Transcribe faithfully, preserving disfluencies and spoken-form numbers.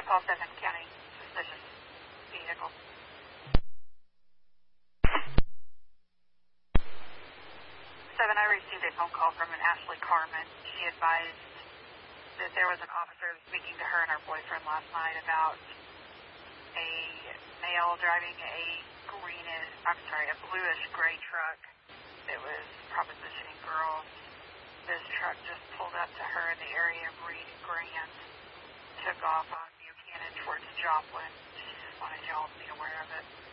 call seven County suspicious vehicle. seven, I received a phone call from an Ashley Carmen. She advised that there was an officer speaking to her and her boyfriend last night about a male driving a greenish, I'm sorry, a bluish gray truck that was propositioning girls. This truck just pulled up to her in the area of Reed and Grant, took off on Buchanan towards Joplin. She just wanted y'all to be aware of it.